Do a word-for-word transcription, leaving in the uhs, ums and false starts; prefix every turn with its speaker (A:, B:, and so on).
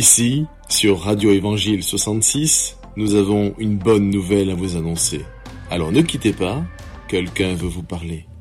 A: Ici, sur Radio Évangile soixante-six, nous avons une bonne nouvelle à vous annoncer. Alors ne quittez pas, quelqu'un veut vous parler.